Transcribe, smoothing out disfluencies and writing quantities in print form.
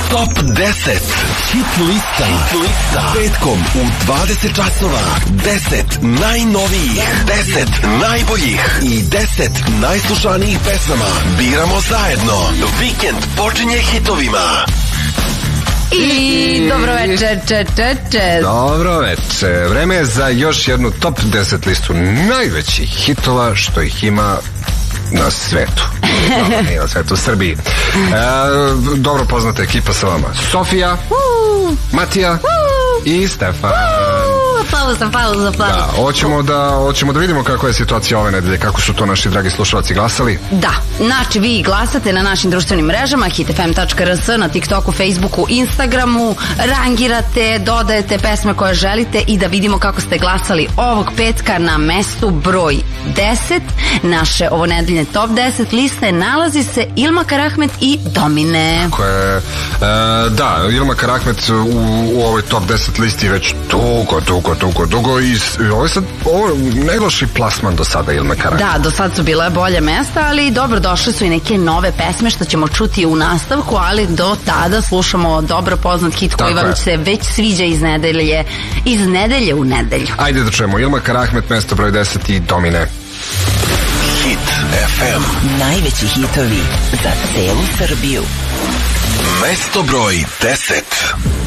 Top 10 Hit lista. Petkom u 20 časova. 10 najnovijih, 10 najboljih i 10 najslušanijih pesama biramo zajedno. Vikend počinje hitovima. I dobro večer, Dobro večer. Vreme je za još jednu top 10 listu najvećih hitova što ih ima na svetu. Nije na svetu, u Srbiji. Dobro poznata ekipa sa vama. Sofija, Matija i Stefan. Aplauz. Da, hoćemo da vidimo kakva je situacija ove nedelje, kako su to naši dragi slušalci glasali. Da, znači vi glasate na našim društvenim mrežama hitfm.rs, na TikToku, Facebooku, Instagramu, rangirate, dodajete pesme koje želite i da vidimo kako ste glasali ovog petka. Na mestu broj 10 naše ovo nedeljne top 10 liste nalazi se Ilma Karahmet i Domine. Da, Ilma Karahmet u ovoj top 10 listi već dugo i ovo je najloši plasman do sada Ilme Karahmet. Da, do sad su bile bolje mesta, ali dobro, došle su i neke nove pesme što ćemo čuti u nastavku, ali do tada slušamo dobro poznat hit koji vam se već sviđa iz nedelje u nedelju. Ajde da čujemo Ilma Karahmet, mesto broj 10 i Domine. Hit FM. Najveći hitovi za celu Srbiju. Mesto broj 10.